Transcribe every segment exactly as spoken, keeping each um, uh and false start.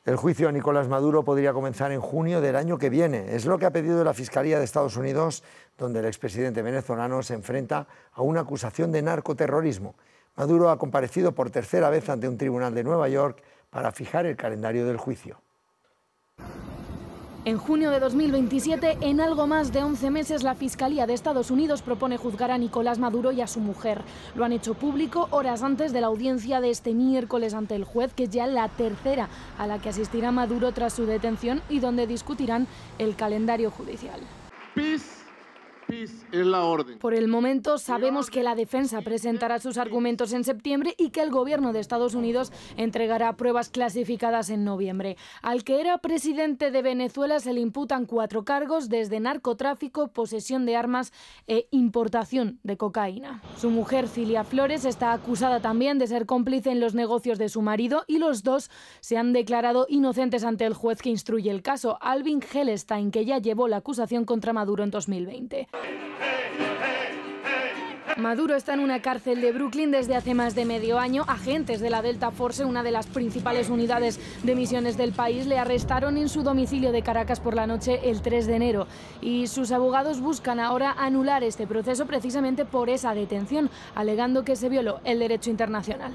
El juicio a Nicolás Maduro podría comenzar en junio del año que viene. Es lo que ha pedido la Fiscalía de Estados Unidos, donde el expresidente venezolano se enfrenta a una acusación de narcoterrorismo. Maduro ha comparecido por tercera vez ante un tribunal de Nueva York para fijar el calendario del juicio. En junio de dos mil veintisiete, en algo más de once meses, la Fiscalía de Estados Unidos propone juzgar a Nicolás Maduro y a su mujer. Lo han hecho público horas antes de la audiencia de este miércoles ante el juez, que es ya la tercera a la que asistirá Maduro tras su detención y donde discutirán el calendario judicial. Peace. Es la orden. Por el momento sabemos que la defensa presentará sus argumentos en septiembre y que el gobierno de Estados Unidos entregará pruebas clasificadas en noviembre. Al que era presidente de Venezuela se le imputan cuatro cargos, desde narcotráfico, posesión de armas e importación de cocaína. Su mujer, Cilia Flores, está acusada también de ser cómplice en los negocios de su marido y los dos se han declarado inocentes ante el juez que instruye el caso, Alvin Hellenstein, que ya llevó la acusación contra Maduro en dos mil veinte. Maduro está en una cárcel de Brooklyn desde hace más de medio año. Agentes de la Delta Force, una de las principales unidades de misiones del país, le arrestaron en su domicilio de Caracas por la noche el tres de enero. Y sus abogados buscan ahora anular este proceso precisamente por esa detención, alegando que se violó el derecho internacional.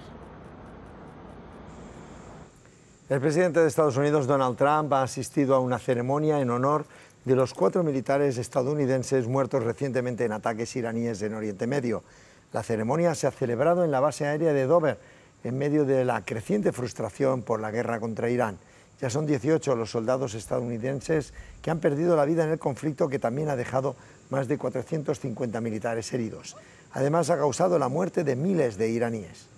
El presidente de Estados Unidos, Donald Trump, ha asistido a una ceremonia en honor de los cuatro militares estadounidenses muertos recientemente en ataques iraníes en Oriente Medio. La ceremonia se ha celebrado en la base aérea de Dover, en medio de la creciente frustración por la guerra contra Irán. Ya son dieciocho los soldados estadounidenses que han perdido la vida en el conflicto, que también ha dejado más de cuatrocientos cincuenta militares heridos. Además, ha causado la muerte de miles de iraníes.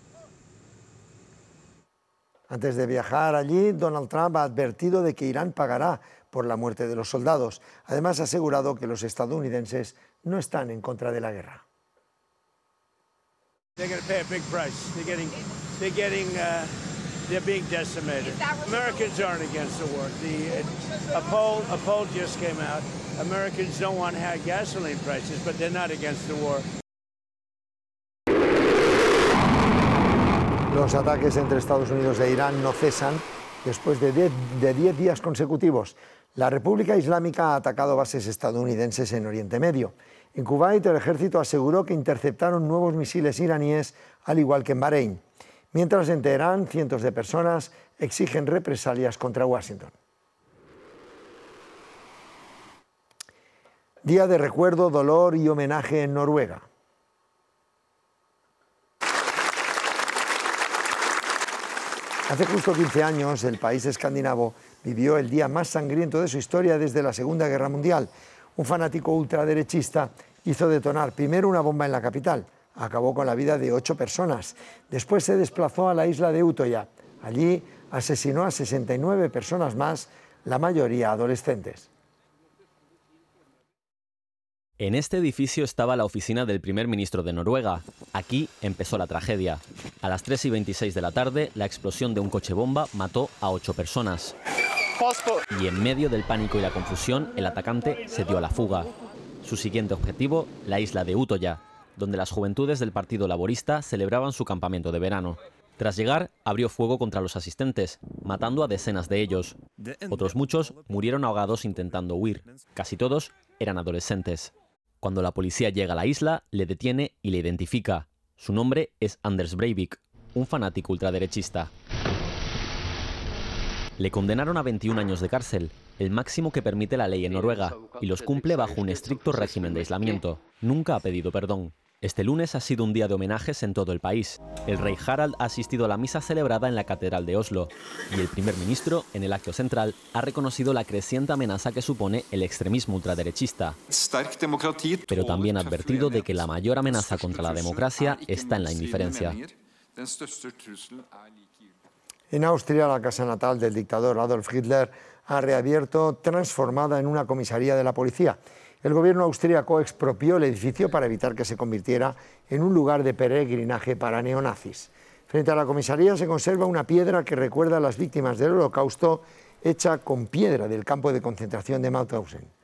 Antes de viajar allí, Donald Trump ha advertido de que Irán pagará por la muerte de los soldados. Además, ha asegurado que los estadounidenses no están en contra de la guerra. They're going to pay a big price. They're getting, they're getting, uh, they're being decimated. Americans aren't against the war. The, a poll, a poll just came out. Americans don't want high gasoline prices, but they're not against the war. Los ataques entre Estados Unidos e Irán no cesan después de diez días consecutivos. La República Islámica ha atacado bases estadounidenses en Oriente Medio. En Kuwait, el ejército aseguró que interceptaron nuevos misiles iraníes, al igual que en Bahrein. Mientras, en Teherán, cientos de personas exigen represalias contra Washington. Día de recuerdo, dolor y homenaje en Noruega. Hace justo quince años, el país escandinavo vivió el día más sangriento de su historia desde la Segunda Guerra Mundial. Un fanático ultraderechista hizo detonar primero una bomba en la capital. Acabó con la vida de ocho personas. Después se desplazó a la isla de Utoya. Allí asesinó a sesenta y nueve personas más, la mayoría adolescentes. En este edificio estaba la oficina del primer ministro de Noruega. Aquí empezó la tragedia. A las tres y veintiséis de la tarde, la explosión de un coche bomba mató a ocho personas. Y en medio del pánico y la confusión, el atacante se dio a la fuga. Su siguiente objetivo, la isla de Utoya, donde las juventudes del Partido Laborista celebraban su campamento de verano. Tras llegar, abrió fuego contra los asistentes, matando a decenas de ellos. Otros muchos murieron ahogados intentando huir. Casi todos eran adolescentes. Cuando la policía llega a la isla, le detiene y le identifica. Su nombre es Anders Breivik, un fanático ultraderechista. Le condenaron a veintiún años de cárcel, el máximo que permite la ley en Noruega, y los cumple bajo un estricto régimen de aislamiento. Nunca ha pedido perdón. Este lunes ha sido un día de homenajes en todo el país. El rey Harald ha asistido a la misa celebrada en la Catedral de Oslo y el primer ministro, en el acto central, ha reconocido la creciente amenaza que supone el extremismo ultraderechista, pero también ha advertido de que la mayor amenaza contra la democracia está en la indiferencia. En Austria, la casa natal del dictador Adolf Hitler ha reabierto, transformada en una comisaría de la policía. El gobierno austríaco expropió el edificio para evitar que se convirtiera en un lugar de peregrinaje para neonazis. Frente a la comisaría se conserva una piedra que recuerda a las víctimas del Holocausto, hecha con piedra del campo de concentración de Mauthausen.